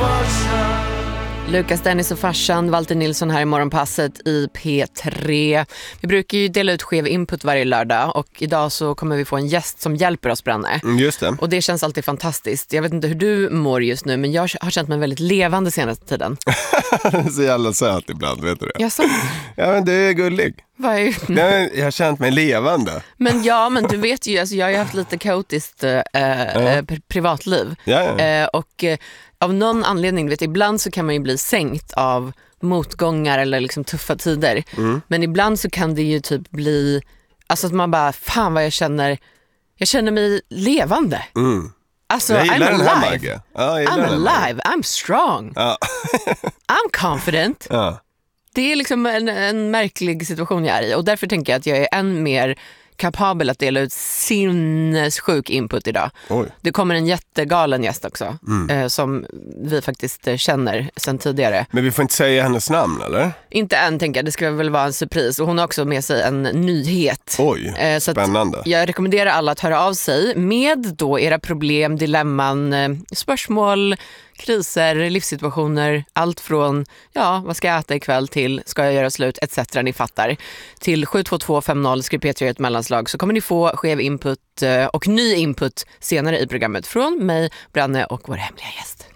Lukas, Dennis och farsan, Walter Nilsson här i Morgonpasset i P3. Vi brukar ju dela ut skev input varje lördag och idag så kommer vi få en gäst som hjälper oss, Branne. Just det. Och det känns alltid fantastiskt. Jag vet inte hur du mår just nu, men jag har känt mig väldigt levande senaste tiden. Det är så jävla söt ibland, vet du det? Jaså? Ja, men det är gullig. Vad är... Nej, jag har känt mig levande. Men du vet ju, alltså, jag har ju haft lite kaotiskt privatliv. Ja. Och av någon anledning, vet, ibland så kan man ju bli sänkt av motgångar eller liksom tuffa tider. Men ibland så kan det ju typ bli, alltså att man bara, fan vad jag känner mig levande. Alltså, Jag gillar I'm den här, alive. Maggie. Ja, jag I'm gillar den här. alive, I'm strong. Ja. I'm confident. Ja. Det är liksom en märklig situation jag är i. Och därför tänker jag att jag är än mer kapabel att dela ut sinnessjuk input idag. Oj. Det kommer en jättegalen gäst också. Som vi faktiskt känner sedan tidigare. Men vi får inte säga hennes namn, eller? Inte än, tänker jag. Det ska väl vara en surpris. Och hon har också med sig en nyhet. Oj, Så att spännande. jag rekommenderar alla att höra av sig med då era problem, dilemman, spörsmål, kriser, livssituationer, allt från vad ska jag äta ikväll till ska jag göra slut, etc. Ni fattar. Till 72250, skriv P3 ett mellanslag, så kommer ni få skev input och ny input senare i programmet från mig, Branne och vår hemliga gäst.